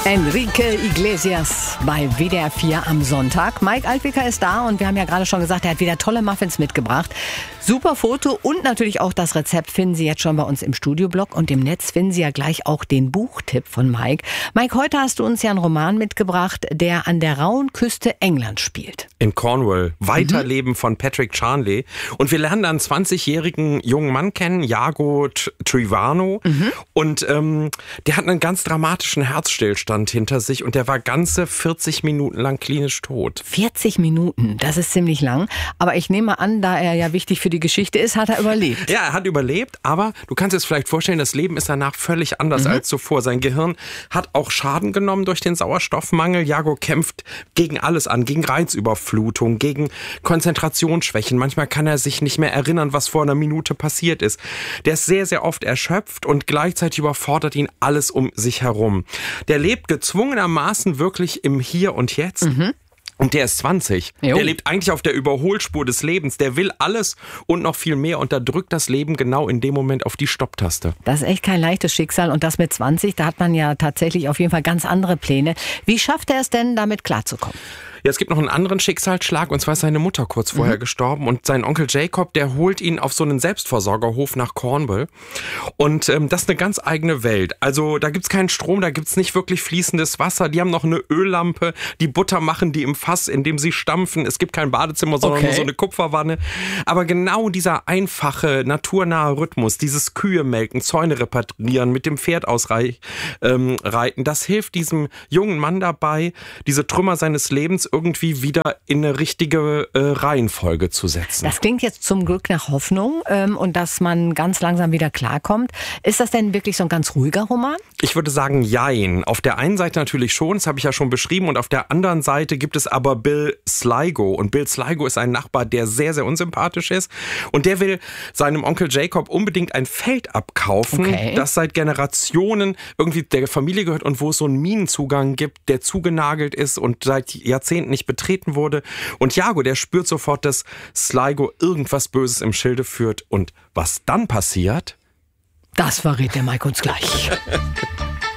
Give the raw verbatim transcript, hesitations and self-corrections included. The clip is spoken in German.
Enrique Iglesias bei W D R vier am Sonntag. Mike Altwicker ist da und wir haben ja gerade schon gesagt, er hat wieder tolle Muffins mitgebracht. Super Foto und natürlich auch das Rezept finden Sie jetzt schon bei uns im Studioblog und im Netz finden Sie ja gleich auch den Buchtipp von Mike. Mike, heute hast du uns ja einen Roman mitgebracht, der an der rauen Küste Englands spielt. In Cornwall. Weiterleben mhm. von Patrick Charnley. Und wir lernen da einen zwanzigjährigen jungen Mann kennen, Iago Trivano. Mhm. Und ähm, der hat einen ganz dramatischen Herzstillstand hinter sich und der war ganze vierzig Minuten lang klinisch tot. vierzig Minuten, das ist ziemlich lang. Aber ich nehme an, da er ja wichtig für die Geschichte ist, hat er überlebt. Ja, er hat überlebt, aber du kannst dir das vielleicht vorstellen, das Leben ist danach völlig anders mhm. als zuvor. Sein Gehirn hat auch Schaden genommen durch den Sauerstoffmangel. Iago kämpft gegen alles an, gegen Reizüberflutung, gegen Konzentrationsschwächen. Manchmal kann er sich nicht mehr erinnern, was vor einer Minute passiert ist. Der ist sehr, sehr oft erschöpft und gleichzeitig überfordert ihn alles um sich herum. Der lebt gezwungenermaßen wirklich im Hier und Jetzt. Mhm. Und der ist zwanzig. Jo. Der lebt eigentlich auf der Überholspur des Lebens. Der will alles und noch viel mehr und da drückt das Leben genau in dem Moment auf die Stopptaste. Das ist echt kein leichtes Schicksal und das mit zwanzig, da hat man ja tatsächlich auf jeden Fall ganz andere Pläne. Wie schafft er es denn, damit klarzukommen? Ja, es gibt noch einen anderen Schicksalsschlag und zwar ist seine Mutter kurz vorher mhm. gestorben und sein Onkel Jacob, der holt ihn auf so einen Selbstversorgerhof nach Cornwall und ähm, das ist eine ganz eigene Welt. Also da gibt's keinen Strom, da gibt's nicht wirklich fließendes Wasser, die haben noch eine Öllampe, die Butter machen die im Fass, in dem sie stampfen, es gibt kein Badezimmer, sondern okay. nur so eine Kupferwanne. Aber genau dieser einfache, naturnahe Rhythmus, dieses Kühe melken, Zäune repatrieren, mit dem Pferd ausreiten, ähm, das hilft diesem jungen Mann dabei, diese Trümmer seines Lebens irgendwie wieder in eine richtige äh, Reihenfolge zu setzen. Das klingt jetzt zum Glück nach Hoffnung ähm, und dass man ganz langsam wieder klarkommt. Ist das denn wirklich so ein ganz ruhiger Roman? Ich würde sagen, jein. Auf der einen Seite natürlich schon, das habe ich ja schon beschrieben, und auf der anderen Seite gibt es aber Bill Sligo. Und Bill Sligo ist ein Nachbar, der sehr, sehr unsympathisch ist. Und der will seinem Onkel Jacob unbedingt ein Feld abkaufen, okay. das seit Generationen irgendwie der Familie gehört und wo es so einen Minenzugang gibt, der zugenagelt ist und seit Jahrzehnten nicht betreten wurde. Und Iago, der spürt sofort, dass Sligo irgendwas Böses im Schilde führt. Und was dann passiert? Das verrät der Mike uns gleich.